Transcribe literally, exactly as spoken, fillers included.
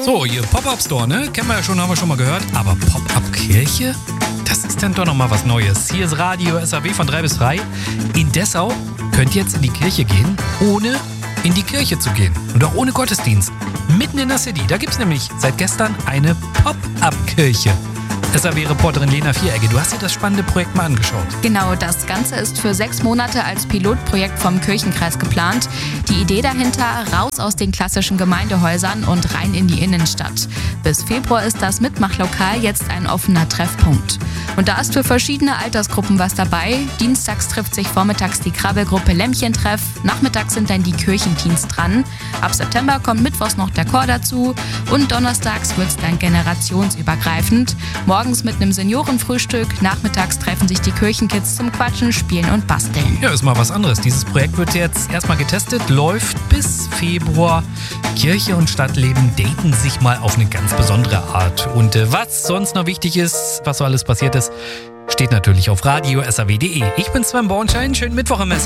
So, ihr Pop-Up-Store, ne? Kennen wir ja schon, haben wir schon mal gehört. Aber Pop-Up-Kirche? Das ist dann doch noch mal was Neues. Hier ist Radio S A W von drei bis drei. In Dessau könnt ihr jetzt in die Kirche gehen, ohne in die Kirche zu gehen. Und auch ohne Gottesdienst. Mitten in der City. Da gibt es nämlich seit gestern eine Pop-Up-Kirche. S A W-Reporterin Lena Vieregge, du hast dir das spannende Projekt mal angeschaut. Genau, das Ganze ist für sechs Monate als Pilotprojekt vom Kirchenkreis geplant. Die Idee dahinter, raus aus den klassischen Gemeindehäusern und rein in die Innenstadt. Bis Februar ist das Mitmachlokal jetzt ein offener Treffpunkt. Und da ist für verschiedene Altersgruppen was dabei. Dienstags trifft sich vormittags die Krabbelgruppe Lämmchentreff, nachmittags sind dann die Kirchenteens dran. Ab September kommt mittwochs noch der Chor dazu und donnerstags wird es dann generationsübergreifend. Morgens mit einem Seniorenfrühstück, nachmittags treffen sich die Kirchenkids zum Quatschen, Spielen und Basteln. Ja, ist mal was anderes. Dieses Projekt wird jetzt erstmal getestet, läuft bis Februar. Kirche und Stadtleben daten sich mal auf eine ganz besondere Art. Und äh, was sonst noch wichtig ist, was so alles passiert ist, steht natürlich auf radio s a w punkt d e. Ich bin Sven Bornschein, schönen Mittwoch im S A W.